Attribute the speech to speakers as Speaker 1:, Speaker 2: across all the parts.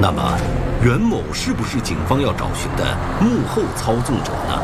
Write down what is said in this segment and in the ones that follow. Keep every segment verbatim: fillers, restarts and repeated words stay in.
Speaker 1: 那么，袁某是不是警方要找寻的幕后操纵者呢？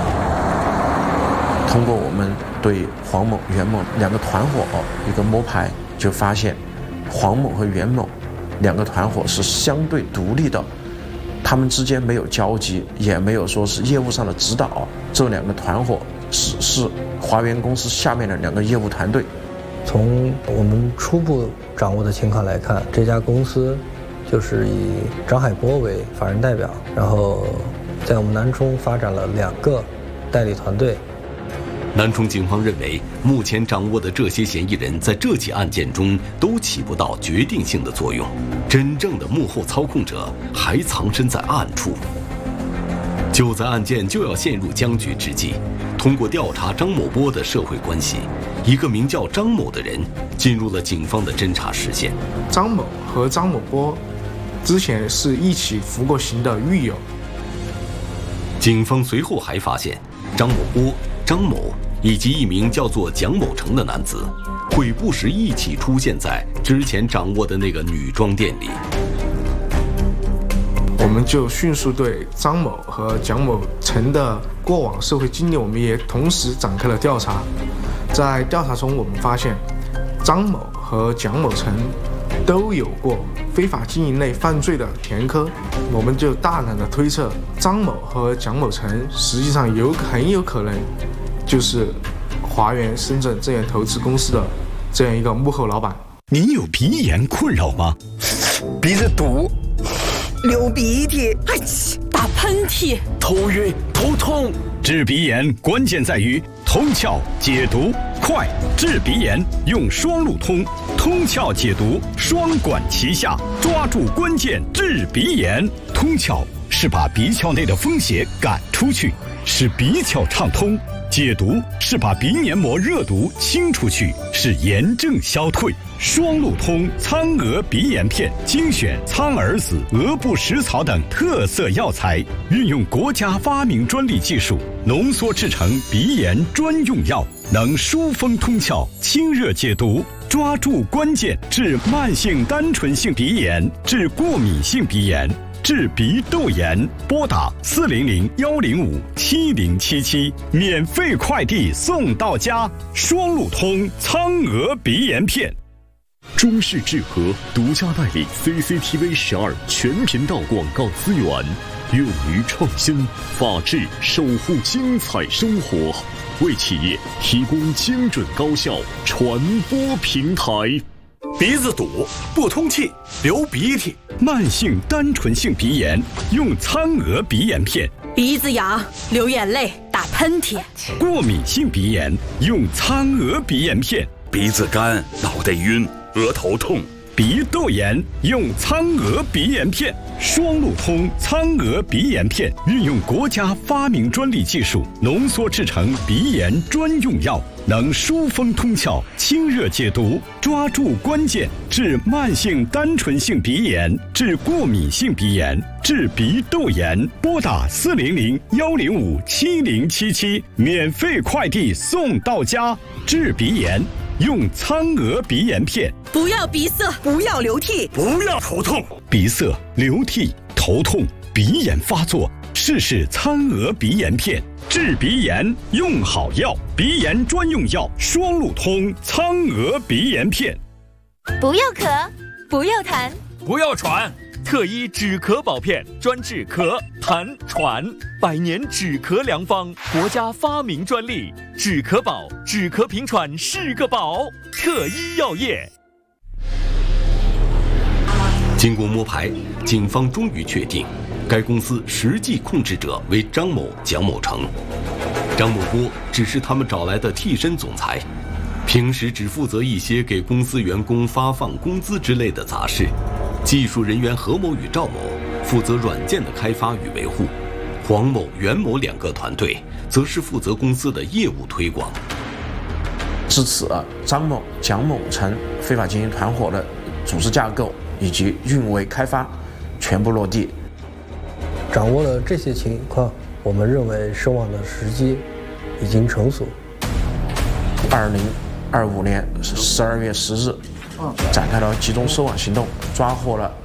Speaker 2: 通过我们对黄某、袁某两个团伙一个摸排，就发现黄某和袁某两个团伙是相对独立的，他们之间没有交集，也没有说是业务上的指导。这两个团伙只是华源公司下面的两个业务团队。
Speaker 3: 从我们初步掌握的情况来看，这家公司就是以张海波为法人代表，然后在我们南充发展了两个代理团队。
Speaker 1: 南充警方认为，目前掌握的这些嫌疑人在这起案件中都起不到决定性的作用，真正的幕后操控者还藏身在暗处。就在案件就要陷入僵局之际，通过调查张某波的社会关系，一个名叫张某的人进入了警方的侦查视线。
Speaker 4: 张某和张某波之前是一起服过刑的狱友。
Speaker 1: 警方随后还发现，张某波、张某以及一名叫做蒋某成的男子，会不时一起出现在之前掌握的那个女装店里。
Speaker 4: 我们就迅速对张某和蒋某成的过往社会经历，我们也同时展开了调查。在调查中，我们发现张某和蒋某成都有过非法经营类犯罪的前科，我们就大胆的推测，张某和蒋某成实际上有很有可能就是华源深圳证券投资公司的这样一个幕后老板。
Speaker 5: 您有鼻炎困扰吗？
Speaker 6: 鼻子堵，流鼻涕，
Speaker 7: 哎，打喷嚏，
Speaker 5: 头晕头痛。治鼻炎关键在于通窍解毒快，治鼻炎用双路通，通窍解毒双管齐下，抓住关键治鼻炎。通窍是把鼻窍内的风邪赶出去，使鼻窍畅通；解毒是把鼻黏膜热毒清出去，使炎症消退。双路通苍蛾鼻炎片精选苍耳子、鹅不食草等特色药材，运用国家发明专利技术浓缩制成鼻炎专用药，能疏风通窍、清热解毒，抓住关键治慢性单纯性鼻炎、治过敏性鼻炎、治鼻窦炎。拨打四零零幺零五七零七七，免费快递送到家。双路通苍蛾鼻炎片。
Speaker 8: 中视智和独家代理 C C T V 十二全频道广告资源，勇于创新，法治守护精彩生活，为企业提供精准高效传播平台。
Speaker 5: 鼻子堵不通气，流鼻涕，慢性单纯性鼻炎用苍蛾鼻炎片；
Speaker 7: 鼻子痒，流眼泪，打喷嚏；
Speaker 5: 过敏性鼻炎用苍蛾鼻炎片；
Speaker 8: 鼻子干，脑袋晕，额头痛；
Speaker 5: 鼻窦炎用苍蛾鼻炎片。双路通苍蛾鼻炎片运用国家发明专利技术浓缩制成鼻炎专用药，能疏风通窍、清热解毒，抓住关键治慢性单纯性鼻炎、治过敏性鼻炎、治鼻窦炎。拨打四零零幺零五七零七七，免费快递送到家。治鼻炎用苍蛾鼻炎片。
Speaker 7: 不要鼻塞，
Speaker 6: 不要流涕，
Speaker 5: 不要头痛。鼻塞、流涕、头痛、鼻炎发作，试试苍蛾鼻炎片。治鼻炎用好药，鼻炎专用药双路通苍蛾鼻炎片。
Speaker 9: 不要咳，不要痰，
Speaker 10: 不要喘。特一止咳宝片专治咳、痰、喘，百年止咳良方，国家发明专利。止咳宝，止咳平喘是个宝。特一药业。
Speaker 1: 经过摸排，警方终于确定，该公司实际控制者为张某、蒋某成，张某波只是他们找来的替身总裁，平时只负责一些给公司员工发放工资之类的杂事。技术人员何某与赵某负责软件的开发与维护，黄某、袁某两个团队则是负责公司的业务推广。
Speaker 2: 至此，张某、蒋某成非法经营团伙的组织架构以及运维开发全部落地。
Speaker 3: 掌握了这些情况，我们认为收网的时机已经成熟。
Speaker 2: 二零二五年十二月十日，展开了集中收网行动，抓获了